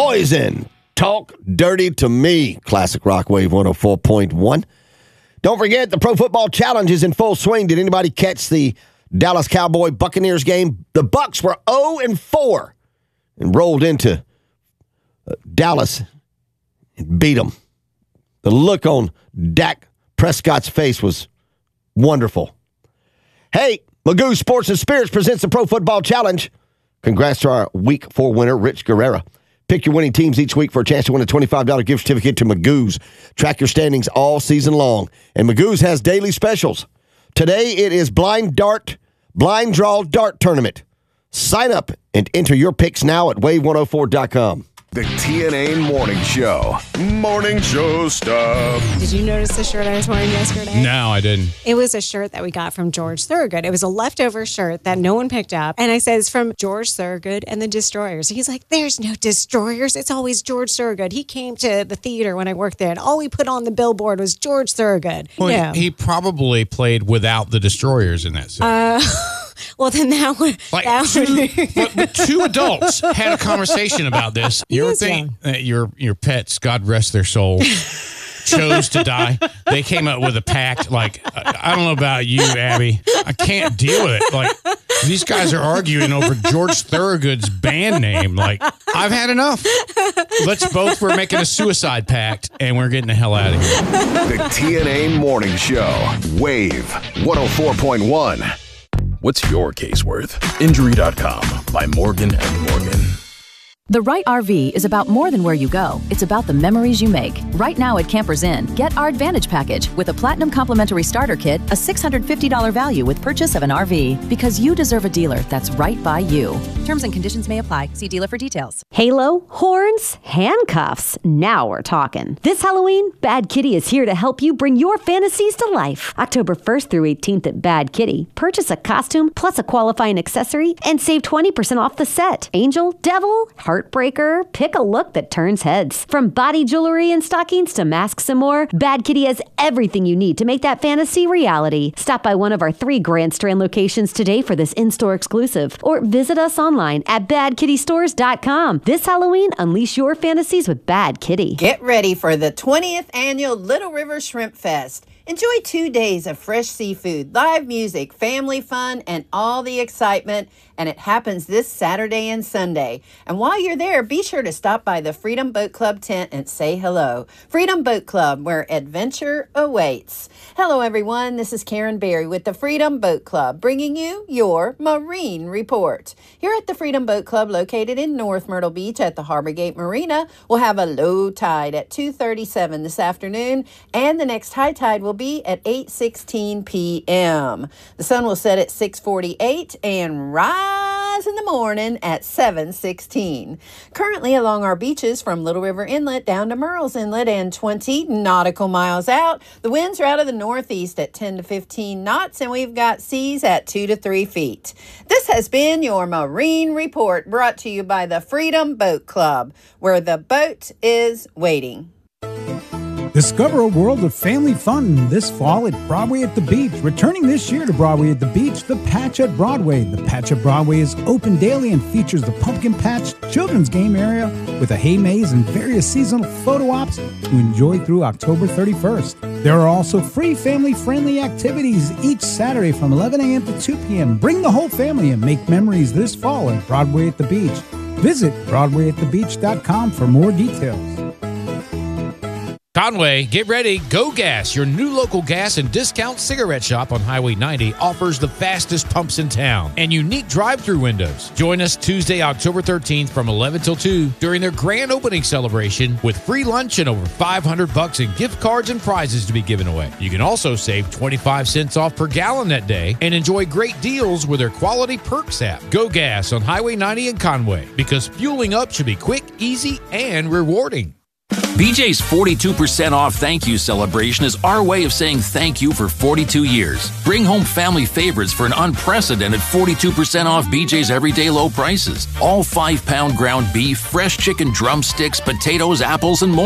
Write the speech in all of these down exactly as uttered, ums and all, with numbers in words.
Poison. Talk dirty to me. Classic Rock Wave one oh four point one. Don't forget, the Pro Football Challenge is in full swing. Did anybody catch the Dallas Cowboy Buccaneers game? The Bucs were oh and four and rolled into uh, Dallas and beat them. The look on Dak Prescott's face was wonderful. Hey, Magoo Sports and Spirits presents the Pro Football Challenge. Congrats to our Week four winner, Rich Guerrera. Pick your winning teams each week for a chance to win a twenty-five dollars gift certificate to Magoo's. Track your standings all season long. And Magoo's has daily specials. Today it is Blind Dart, Blind Draw Dart Tournament. Sign up and enter your picks now at wave one oh four dot com. The T N A Morning Show. Morning Show stuff. Did you notice the shirt I was wearing yesterday? No, I didn't. It was a shirt that we got from George Thorogood. It was a leftover shirt that no one picked up. And I said, it's from George Thorogood and the Destroyers. He's like, there's no Destroyers. It's always George Thorogood. He came to the theater when I worked there, and all we put on the billboard was George Thorogood. Well, yeah. He probably played without the Destroyers in that set. Uh, well, then that would... Like that two, would but two adults had a conversation about this. He You ever is think that your, your pets, God rest their soul, chose to die? They came up with a pact. Like, I don't know about you, Abby. I can't deal with it. Like, these guys are arguing over George Thorogood's band name. Like, I've had enough. Let's both, we're making a suicide pact, and we're getting the hell out of here. The T N A Morning Show. Wave one oh four point one. What's your case worth? Injury dot com by Morgan and Morgan. The Right R V is about more than where you go. It's about the memories you make. Right now at Campers Inn, get our Advantage Package with a Platinum Complimentary Starter Kit, a six hundred fifty dollars value with purchase of an R V. Because you deserve a dealer that's right by you. Terms and conditions may apply. See dealer for details. Halo, horns, handcuffs. Now we're talking. This Halloween, Bad Kitty is here to help you bring your fantasies to life. October first through eighteenth at Bad Kitty. Purchase a costume plus a qualifying accessory and save twenty percent off the set. Angel, devil, heartbreaker, pick a look that turns heads. From body jewelry and stockings to masks and more, Bad Kitty has everything you need to make that fantasy reality. Stop by one of our three Grand Strand locations today for this in-store exclusive, or visit us online at bad kitty stores dot com. This Halloween, unleash your fantasies with Bad Kitty. Get ready for the twentieth annual Little River Shrimp Fest. Enjoy two days of fresh seafood, live music, family fun, and all the excitement. And it happens this Saturday and Sunday. And while you're there, be sure to stop by the Freedom Boat Club tent and say hello. Freedom Boat Club, where adventure awaits. Hello, everyone. This is Karen Berry with the Freedom Boat Club, bringing you your Marine Report. Here at the Freedom Boat Club, located in North Myrtle Beach at the Harbor Gate Marina, we'll have a low tide at two thirty-seven this afternoon, and the next high tide will be at eight sixteen p.m. The sun will set at six forty-eight and rise in the morning at seven sixteen. Currently along our beaches from Little River Inlet down to Murrells Inlet and twenty nautical miles out, the winds are out of the northeast at ten to fifteen knots, and we've got seas at two to three feet. This has been your Marine Report, brought to you by the Freedom Boat Club, where the boat is waiting. Discover a world of family fun this fall at Broadway at the Beach. Returning this year to Broadway at the Beach, The Patch at Broadway. The Patch at Broadway is open daily and features the Pumpkin Patch children's game area with a hay maze and various seasonal photo ops to enjoy through October thirty-first. There are also free family-friendly activities each Saturday from eleven a.m. to two p.m. Bring the whole family and make memories this fall at Broadway at the Beach. Visit broadway at the beach dot com for more details. Conway, get ready. Go Gas, your new local gas and discount cigarette shop on Highway ninety, offers the fastest pumps in town and unique drive-through windows. Join us Tuesday, October thirteenth from eleven till two during their grand opening celebration with free lunch and over five hundred bucks in gift cards and prizes to be given away. You can also save twenty-five cents off per gallon that day and enjoy great deals with their Quality Perks app. Go Gas on Highway ninety in Conway, because fueling up should be quick, easy, and rewarding. B J's forty-two percent off thank you celebration is our way of saying thank you for forty-two years. Bring home family favorites for an unprecedented forty-two percent off B J's everyday low prices. All five pound ground beef, fresh chicken drumsticks, potatoes, apples, and more.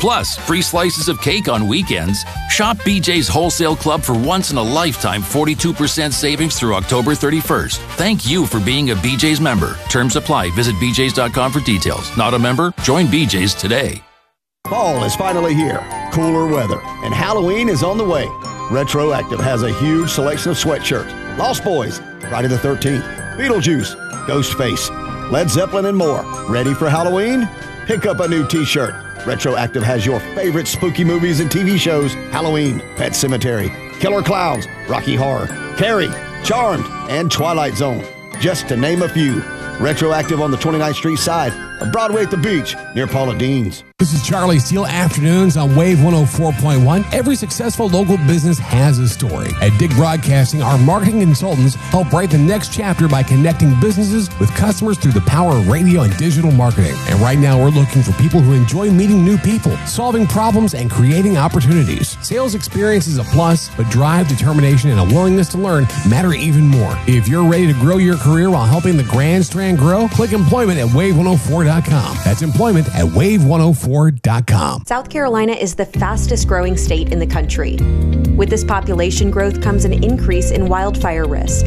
Plus, free slices of cake on weekends. Shop B J's Wholesale Club for once-in-a-lifetime forty-two percent savings through October thirty-first. Thank you for being a B J's member. Terms apply. Visit b j's dot com for details. Not a member? Join B J's today. Fall is finally here. Cooler weather. And Halloween is on the way. Retroactive has a huge selection of sweatshirts. Lost Boys, Friday the thirteenth, Beetlejuice, Ghostface, Led Zeppelin, and more. Ready for Halloween? Pick up a new t-shirt. Retroactive has your favorite spooky movies and T V shows. Halloween, Pet Sematary, Killer Clowns, Rocky Horror, Carrie, Charmed, and Twilight Zone, just to name a few. Retroactive on the twenty-ninth Street side of Broadway at the Beach near Paula Dean's. This is Charlie Steele, afternoons on Wave one oh four point one. Every successful local business has a story. At Dig Broadcasting, our marketing consultants help write the next chapter by connecting businesses with customers through the power of radio and digital marketing. And right now, we're looking for people who enjoy meeting new people, solving problems, and creating opportunities. Sales experience is a plus, but drive, determination, and a willingness to learn matter even more. If you're ready to grow your career while helping the Grand Strand grow, click employment at wave one oh four dot com. That's employment at wave one oh four dot com. South Carolina is the fastest growing state in the country. With this population growth comes an increase in wildfire risk.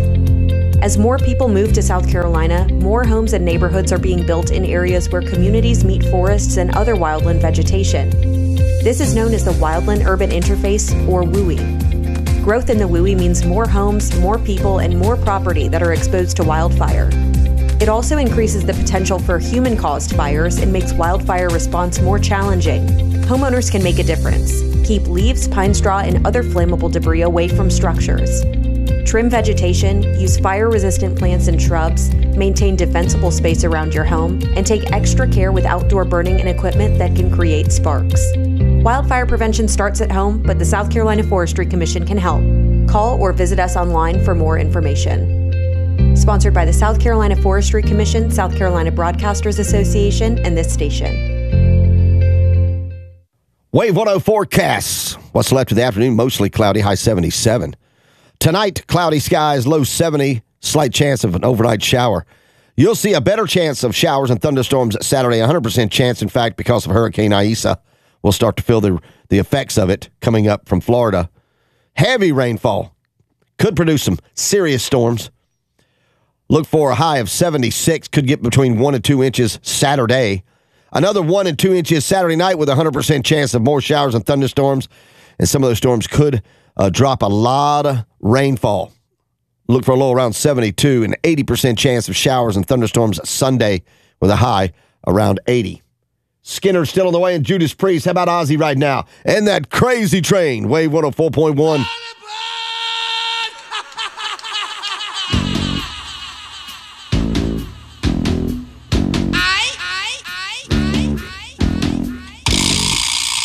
As more people move to South Carolina, more homes and neighborhoods are being built in areas where communities meet forests and other wildland vegetation. This is known as the Wildland Urban Interface, or W U I. Growth in the W U I means more homes, more people, and more property that are exposed to wildfire. It also increases the potential for human-caused fires and makes wildfire response more challenging. Homeowners can make a difference. Keep leaves, pine straw, and other flammable debris away from structures. Trim vegetation, use fire-resistant plants and shrubs, maintain defensible space around your home, and take extra care with outdoor burning and equipment that can create sparks. Wildfire prevention starts at home, but the South Carolina Forestry Commission can help. Call or visit us online for more information. Sponsored by the South Carolina Forestry Commission, South Carolina Broadcasters Association, and this station. Wave one oh forecasts. What's left of the afternoon, mostly cloudy, high seventy-seven. Tonight, cloudy skies, low seventy, slight chance of an overnight shower. You'll see a better chance of showers and thunderstorms Saturday, one hundred percent chance, in fact, because of Hurricane Isaias. We'll start to feel the, the effects of it coming up from Florida. Heavy rainfall could produce some serious storms. Look for a high of seventy-six, could get between one and two inches Saturday. Another one and two inches Saturday night with a one hundred percent chance of more showers and thunderstorms. And some of those storms could uh, drop a lot of rainfall. Look for a low around seventy-two and eighty percent chance of showers and thunderstorms Sunday with a high around eighty. Skinner's still on the way and Judas Priest. How about Ozzy right now? And that crazy train, Wave one oh four point one.